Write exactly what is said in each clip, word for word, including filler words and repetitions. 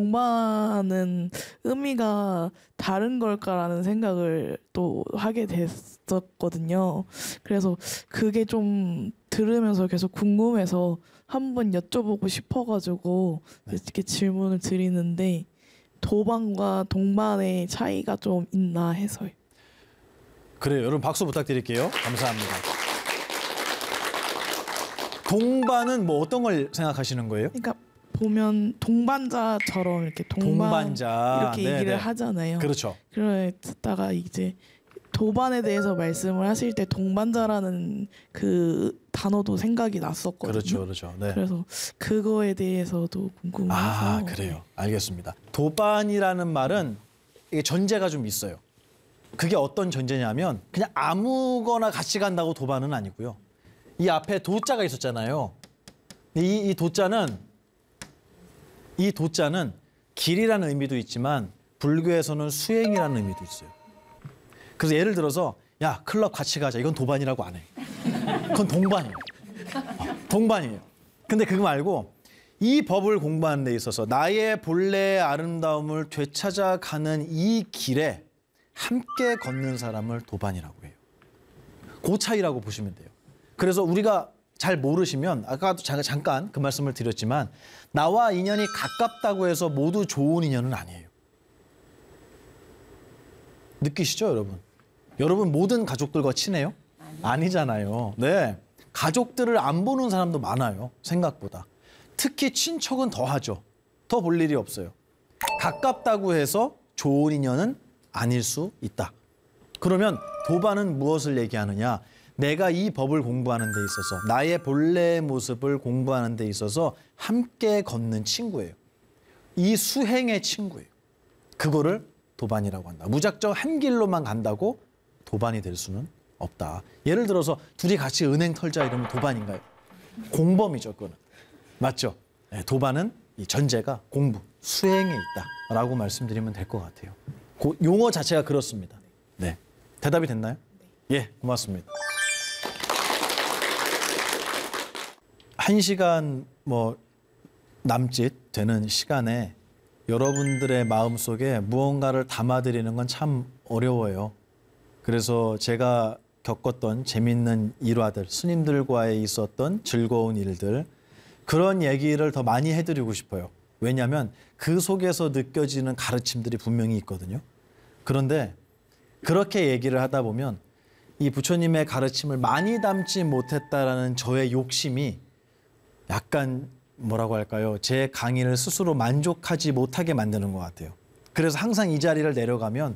동반은 의미가 다른 걸까라는 생각을 또 하게 됐었거든요. 그래서 그게 좀 들으면서 계속 궁금해서 한번 여쭤보고 싶어가지고 네. 이렇게 질문을 드리는데 도반과 동반의 차이가 좀 있나 해서요. 그래요. 여러분 박수 부탁드릴게요. 감사합니다. 동반은 뭐 어떤 걸 생각하시는 거예요? 그러니까 보면 동반자처럼 이렇게 동반 동반자. 이렇게 네네. 얘기를 하잖아요. 그렇죠. 그러다가 이제 도반에 대해서 말씀을 하실 때 동반자라는 그 단어도 생각이 났었거든요. 그렇죠. 그렇죠. 네. 그래서 그거에 대해서도 궁금해서. 아, 그래요. 알겠습니다. 도반이라는 말은 이게 전제가 좀 있어요. 그게 어떤 전제냐면 그냥 아무거나 같이 간다고 도반은 아니고요. 이 앞에 도자가 있었잖아요. 이, 이 도자는 이 도자는 길이라는 의미도 있지만 불교에서는 수행이라는 의미도 있어요. 그래서 예를 들어서 야 클럽 같이 가자 이건 도반이라고 안 해. 그건 동반이에요. 어, 동반이에요. 근데 그거 말고 이 법을 공부하는 데 있어서 나의 본래의 아름다움을 되찾아가는 이 길에 함께 걷는 사람을 도반이라고 해요. 그 차이라고 보시면 돼요. 그래서 우리가 잘 모르시면 아까도 잠깐 그 말씀을 드렸지만 나와 인연이 가깝다고 해서 모두 좋은 인연은 아니에요. 느끼시죠, 여러분? 여러분 모든 가족들과 친해요? 아니잖아요. 네, 가족들을 안 보는 사람도 많아요. 생각보다. 특히 친척은 더 하죠. 더 볼 일이 없어요. 가깝다고 해서 좋은 인연은 아닐 수 있다. 그러면 도반은 무엇을 얘기하느냐? 내가 이 법을 공부하는 데 있어서 나의 본래의 모습을 공부하는 데 있어서 함께 걷는 친구예요. 이 수행의 친구예요. 그거를 도반이라고 한다. 무작정 한 길로만 간다고 도반이 될 수는 없다. 예를 들어서 둘이 같이 은행 털자 이러면 도반인가요? 공범이죠, 그거는. 맞죠? 네, 도반은 이 전제가 공부, 수행에 있다라고 말씀드리면 될 것 같아요. 그 용어 자체가 그렇습니다. 네, 대답이 됐나요? 예, 고맙습니다. 한 시간 뭐 남짓 되는 시간에 여러분들의 마음속에 무언가를 담아드리는 건 참 어려워요. 그래서 제가 겪었던 재밌는 일화들, 스님들과의 있었던 즐거운 일들, 그런 얘기를 더 많이 해드리고 싶어요. 왜냐하면 그 속에서 느껴지는 가르침들이 분명히 있거든요. 그런데 그렇게 얘기를 하다 보면 이 부처님의 가르침을 많이 담지 못했다라는 저의 욕심이 약간 뭐라고 할까요? 제 강의를 스스로 만족하지 못하게 만드는 것 같아요. 그래서 항상 이 자리를 내려가면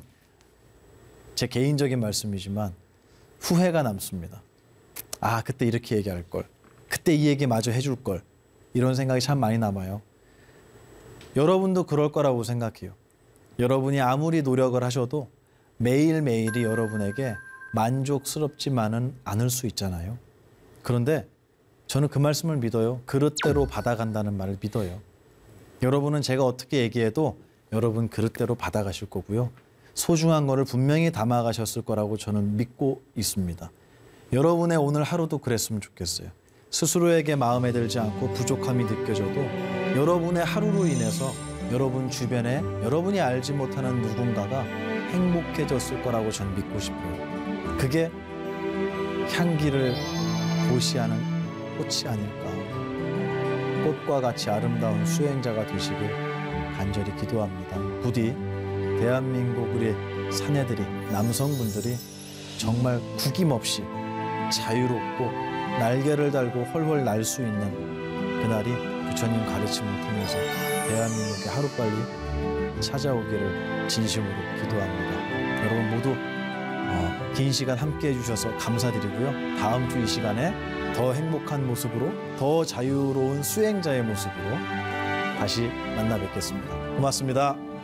제 개인적인 말씀이지만 후회가 남습니다. 아, 그때 이렇게 얘기할 걸. 그때 이 얘기 마저 해줄 걸. 이런 생각이 참 많이 남아요. 여러분도 그럴 거라고 생각해요. 여러분이 아무리 노력을 하셔도 매일매일이 여러분에게 만족스럽지만은 않을 수 있잖아요. 그런데 저는 그 말씀을 믿어요. 그릇대로 받아간다는 말을 믿어요. 여러분은 제가 어떻게 얘기해도 여러분 그릇대로 받아가실 거고요. 소중한 거를 분명히 담아가셨을 거라고 저는 믿고 있습니다. 여러분의 오늘 하루도 그랬으면 좋겠어요. 스스로에게 마음에 들지 않고 부족함이 느껴져도 여러분의 하루로 인해서 여러분 주변에 여러분이 알지 못하는 누군가가 행복해졌을 거라고 저는 믿고 싶어요. 그게 향기를 보시하는 꽃이 아닐까. 꽃과 같이 아름다운 수행자가 되시길 간절히 기도합니다. 부디 대한민국 우리 사내들이, 남성분들이 정말 구김없이 자유롭고 날개를 달고 훨훨 날 수 있는 그날이 부처님 가르침을 통해서 대한민국에 하루빨리 찾아오기를 진심으로 기도합니다. 여러분 모두 어, 긴 시간 함께해 주셔서 감사드리고요. 다음 주 이 시간에 더 행복한 모습으로, 더 자유로운 수행자의 모습으로 다시 만나 뵙겠습니다. 고맙습니다.